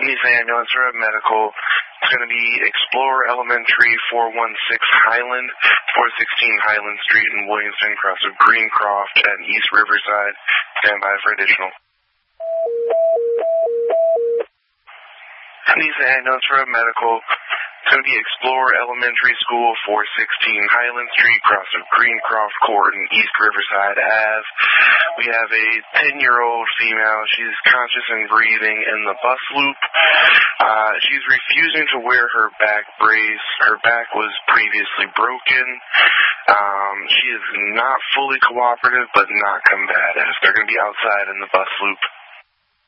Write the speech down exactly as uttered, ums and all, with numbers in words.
East Ambulance Road Medical. It's going to be Explorer Elementary, four one six Highland, four sixteen Highland Street in Williamston, cross of Greencroft and East Riverside. Stand by for additional. East Ambulance Road Medical. It's going to be Explorer Elementary School, four sixteen Highland Street, cross of Greencroft Court and East Riverside Ave. We have a ten-year-old female. She's conscious and breathing in the bus loop. Uh, she's refusing to wear her back brace. Her back was previously broken. Um, she is not fully cooperative, but not combative. They're going to be outside in the bus loop.